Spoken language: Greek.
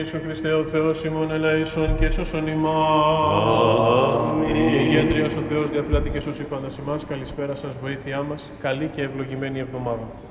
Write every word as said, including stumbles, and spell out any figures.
Ιησού Χριστέ ο Θεός ημών ελέησον και σώσον ημάς. Η ηγέτρια ο Θεός διαφυλάτη και σώσει πάντας ημάς. Καλησπέρα σας, βοήθειά μας. Καλή και ευλογημένη εβδομάδα.